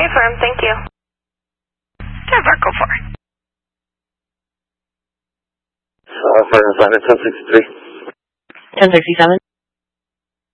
affirm, thank you. Denver, go for it. For assignment 1063. 1067.